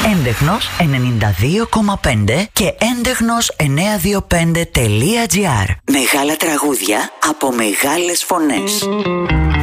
Έντεχνος 92,5 και έντεχνος925.gr. Μεγάλα τραγούδια από μεγάλες φωνές.